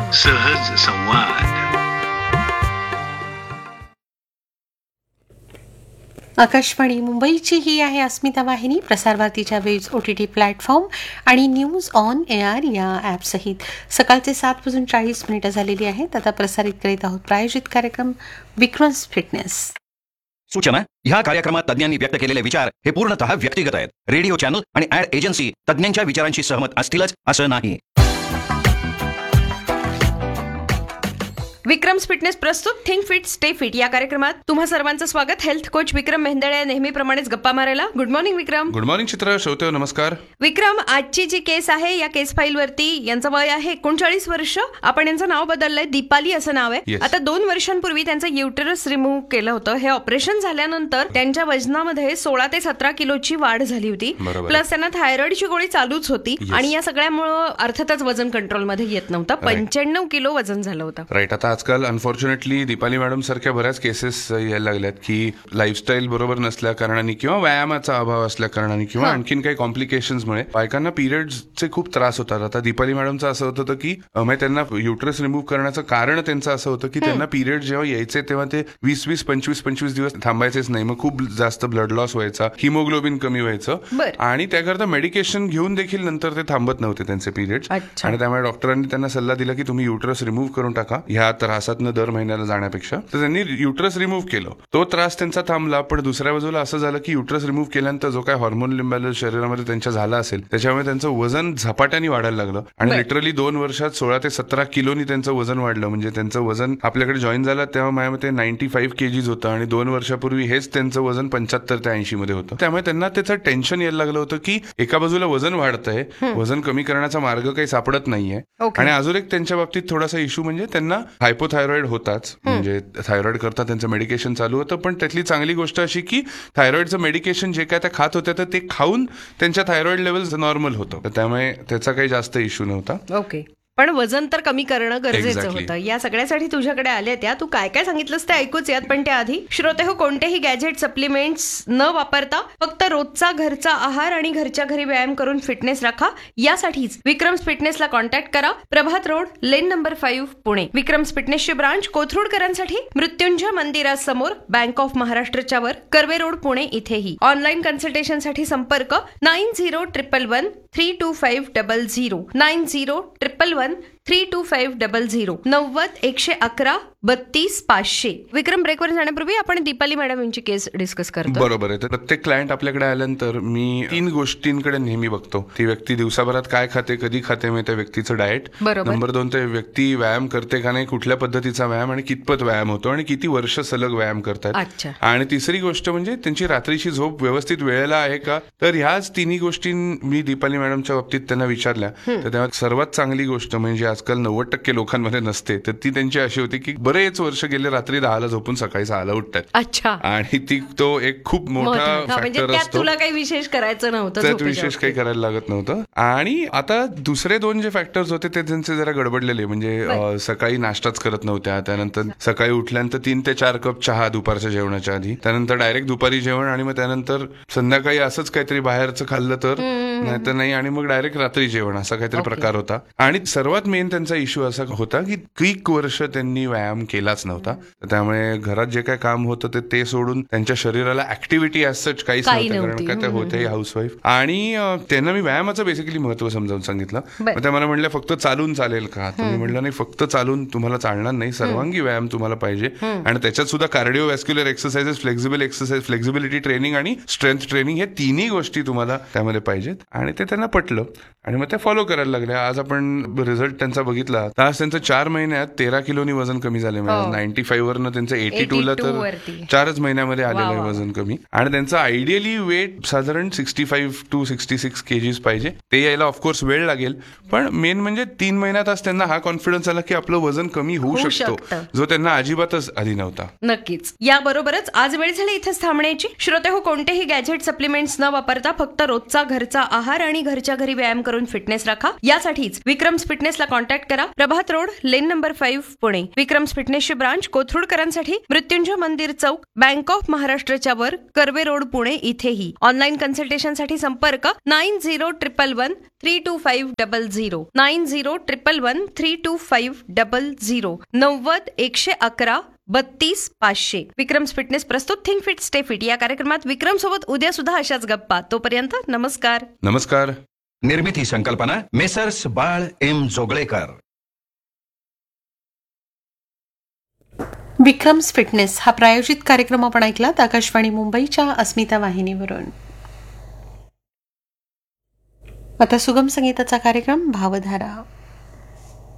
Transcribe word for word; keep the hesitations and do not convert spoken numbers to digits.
सहज संवाद. आकाशवाणी मुंबईची ही आहे अस्मिता वाहिनी. प्रसारभारतीच्या webs, O T T platform आणि न्यूज ऑन एअर या ॲपसहित सकाळचे सात वाजून चाळीस मिनिटं झालेली आहेत. आता प्रसारित करीत आहोत प्रायोजित कार्यक्रम विक्रम्स फिटनेस. सूचना: ह्या कार्यक्रमात तज्ञांनी व्यक्त केलेले विचार हे पूर्णतः व्यक्तिगत आहेत. रेडिओ चॅनल आणि ऍड एजन्सी तज्ञांच्या विचारांशी सहमत असतीलच असं नाही. विक्रम्स फिटनेस प्रस्तुत थिंक फिट स्टे फिट या कार्यक्रमात तुम्हा सर्वांचं स्वागत. हेल्थ कोच विक्रम मेहंदळे नेहमीप्रमाणेच गप्पा मारायला. गुड मॉर्निंग विक्रम. गुड मॉर्निंग चित्रा. श्रोते नमस्कार. विक्रम, आजची जी केस आहे या केस फाईल वरती यांचं वय आहे एकोणचाळीस वर्ष. आपण यांचं नाव बदललंय, दीपाली असं नाव आहे. yes. आता दोन वर्षांपूर्वी त्यांचं युटरस रिमूव्ह केलं होतं. हे ऑपरेशन झाल्यानंतर त्यांच्या वजनामध्ये सोळा ते सतरा किलोची वाढ झाली होती. प्लस त्यांना थायरॉइडची गोळी चालूच होती. yes. आणि या सगळ्यामुळे अर्थातच वजन कंट्रोलमध्ये येत नव्हतं. पंच्याण्णव किलो वजन झालं होतं. राईट. आता आजकाल अनफॉर्च्युनेटली दीपाली मॅडम सारख्या बऱ्याच केसेस यायला लागल्यात की लाईफस्टाईल बरोबर नसल्या कारणाने किंवा व्यायामाचा अभाव असल्या कारणाने किंवा आणखीन काही कॉम्प्लिकेशन्समुळे बायकांना पिरियड्सचे खूप त्रास होतात. आता दीपाली मॅडमचं असं होतं की म्हणजे त्यांना युटरस रिमूव्ह करण्याचं कारण त्यांचं असं होतं की त्यांना पिरियड जेव्हा यायचे तेव्हा ते वीस वीस पंचवीस पंचवीस दिवस थांबायचेच नाही. मग खूप जास्त ब्लड लॉस व्हायचा, हिमोग्लोबिन कमी व्हायचं आणि त्याकरता मेडिकेशन घेऊन देखील नंतर ते थांबत नव्हते त्यांचे पिरियड्स. आणि त्यामुळे डॉक्टरांनी त्यांना सल्ला दिला की तुम्ही युटरस रिमूव्ह करून टाका ह्या त्रासात दर महिन्याला जाण्यापेक्षा. तर त्यांनी युटरस रिमूव्ह केलं. तो त्रास त्यांचा थांबला. पण दुसऱ्या बाजूला असं झालं की युटरस रिमूव्ह केल्यानंतर जो काय हॉर्मोन इम्बॅलन्स शरीरामध्ये त्यांच्या झाला असेल त्याच्यामुळे त्यांचं वजन झपाट्याने वाढायला लागलं आणि लिटरली दोन वर्षात सोळा ते सतरा किलोनी त्यांचं वजन वाढलं. म्हणजे त्यांचं वजन आपल्याकडे जॉईन झालं तेव्हा माझ्या मते नाईन्टी फाईव्ह केजीज होतं आणि दोन वर्षापूर्वी हेच त्यांचं वजन पंच्याहत्तर ते ऐंशी मध्ये होतं. त्यामुळे त्यांना त्याचं टेन्शन यायला लागलं होतं की एका बाजूला वजन वाढतंय, वजन कमी करण्याचा मार्ग काही सापडत नाहीये. आणि अजून एक त्यांच्या बाबतीत थोडासा इश्यू म्हणजे त्यांना हायपोथायरॉइड होताच. म्हणजे थायरॉइड करता त्यांचं मेडिकेशन चालू होतं. पण त्यातली चांगली गोष्ट अशी की थायरॉइडचं मेडिकेशन जे काय त्या खात होत्या तर ते खाऊन त्यांच्या थायरॉइड लेवल नॉर्मल होतं. त्यामुळे त्याचा काही जास्त इश्यू नव्हता. ओके. पण वजन तर कमी करणं गरजेचं होतं. या सगळ्यासाठी तुझ्याकडे आले त्या तू काय काय सांगितलंस ते ऐकूच यात. पण त्याआधी श्रोते हो, कोणतेही गॅजेट सप्लिमेंट्स न वापरता फक्त रोजचा घरचा आहार आणि घरच्या घरी व्यायाम करून फिटनेस राखा. यासाठीच विक्रम्स फिटनेसला कॉन्टॅक्ट करा. प्रभात road, lane number five, Pune. Vikram's फिटनेसची branch कोथरूडकरांसाठी Mrityunjay मंदिरासमोर, बँक ऑफ महाराष्ट्रच्या वर, कर्वे रोड, पुणे इथेही. ऑनलाईन कन्सल्टेशनसाठी संपर्क nine zero triple one three to five double zero nine zero triple one three to five double zero नव्वद एकशे अकरा बत्तीस पाचशे. विक्रम, ब्रेकवर जाण्यापूर्वी आपण दीपाली मॅडम यांची केस डिस्कस करतो. बरोबर आहे. तर प्रत्येक क्लायंट आपल्याकडे आल्यानंतर मी तीन गोष्टींकडे नेहमी बघतो. ती व्यक्ती दिवसाभरात काय खाते, कधी खाते, म्हणजे त्या व्यक्तीचं डाएट. नंबर दोन, ते व्यक्ती व्यायाम करते का नाही, कुठल्या पद्धतीचा व्यायाम आणि कितपत व्यायाम होतो आणि किती वर्ष सलग व्यायाम करतात. आणि तिसरी गोष्ट म्हणजे त्यांची रात्रीची झोप व्यवस्थित वेळेला आहे का. तर ह्याच तिन्ही गोष्टी मी दीपाली मॅडमच्या बाबतीत त्यांना विचारल्या. तर तेव्हा सर्वात चांगली गोष्ट म्हणजे आजकाल नव्वद टक्के लोकांमध्ये नसते, तर ती त्यांची अशी होती की बरेच वर्ष गेले रात्री दहाला झोपून सकाळी सहाला उठतात. अच्छा. आणि ती तो एक खूप मोठा फॅक्टर असतो. तुला काही विशेष करायचं नव्हतं, त्यात विशेष काही करायला लागत नव्हतं. आणि आता दुसरे दोन जे फॅक्टर्स होते ते त्यांचे जरा गडबडलेले. म्हणजे सकाळी नाश्ताच करत नव्हत्या, त्यानंतर सकाळी उठल्यानंतर तीन ते चार कप चहा दुपारच्या जेवणाच्या आधी, त्यानंतर डायरेक्ट दुपारी जेवण आणि मग त्यानंतर संध्याकाळी असंच काहीतरी बाहेरचं खाल्लं तर, नाही तर नाही, आणि मग डायरेक्ट रात्री जेवण, असा काहीतरी प्रकार होता. आणि सर्वात मेन त्यांचा इश्यू असा होता की क्विक वर्ष त्यांनी व्यायाम केलाच नव्हता. त्यामुळे घरात जे काय काम होतं ते ते सोडून त्यांच्या शरीराला ऍक्टिव्हिटी ऍज सच काहीच नव्हतं, कारण काय ते होते हाऊसवाईफ. आणि त्यांना मी व्यायामाचं बेसिकली महत्व समजावून सांगितलं. त्या मला म्हणल्या फक्त चालून चालेल का. तुम्ही म्हटलं नाही, फक्त चालून तुम्हाला चालणार नाही, सर्वांगी व्यायाम तुम्हाला पाहिजे. आणि त्याच्यात सुद्धा कार्डिओव्हॅस्क्युलर exercises, flexible exercise, flexibility training आणि स्ट्रेंथ ट्रेनिंग, हे तिन्ही गोष्टी तुम्हाला त्यामध्ये पाहिजेत. आणि ते त्यांना पटलं आणि मग ते फॉलो करायला लागले. आज आपण रिझल्ट त्यांचा बघितला तर आज त्यांचं चार महिन्यात तेरा किलोनी वजन कमी झाले. नाईन्टी फाईव्ह वरनं त्यांचं एटी टू ला तर चारच महिन्यामध्ये आलेलं आहे वजन कमी. आणि त्यांचं आयडियली वेट साधारण sixty five to sixty six KGs पाहिजे. ते यायला ऑफकोर्स वेळ लागेल, पण मेन म्हणजे तीन महिन्यात आज त्यांना हा कॉन्फिडन्स आला की आपलं वजन कमी होऊ शकतो, जो त्यांना अजिबातच आधी नव्हता. नक्कीच. याबरोबरच आज वेळ झाली इथेच थांबण्याची. श्रोते हो, कोणतेही गॅजेट सप्लिमेंट्स न वापरता फक्त रोजचा घरचा आहार आणि घरच्या घरी व्यायाम करून फिटनेस राखा. यासाठीच विक्रम्स फिटनेसला कॉन्टॅक्ट करा. प्रभात road, lane number five, Pune. Vikram's फिटनेसची branch कोथरूडकरांसाठी Mrityunjay मंदिर चौक, बँक ऑफ महाराष्ट्राच्या वर, कर्वे रोड, पुणे इथेही. ऑनलाईन कन्सल्टेशनसाठी संपर्क nine zero triple one three to five double zero nine zero triple one three to five double zero नव्वद एकशे अकरा बत्तीस पाचशे. विक्रम्स फिटनेस प्रस्तुत थिंक फिट स्टे फिट या कार्यक्रमात विक्रम सोबत उद्या सुद्धा अशाच गप्पा. तोपर्यंत नमस्कार. नमस्कार. निर्मिती संकल्पना मेसर्स बाळ एम जोगळेकर. विक्रम्स फिटनेस हा प्रायोजित कार्यक्रम आपण ऐकलात आकाशवाणी मुंबईच्या अस्मिता वाहिनीवरून. आता सुगम संगीताचा कार्यक्रम भावधारा.